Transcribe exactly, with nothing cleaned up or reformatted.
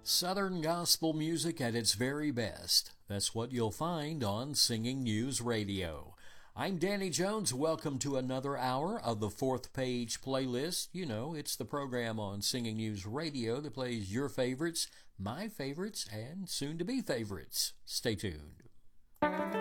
Southern gospel music at its very best. That's what you'll find on Singing News Radio. I'm Danny Jones. Welcome to another hour of the Fourth Page Playlist. You know, it's the program on Singing News Radio that plays your favorites, my favorites, and soon-to-be favorites. Stay tuned.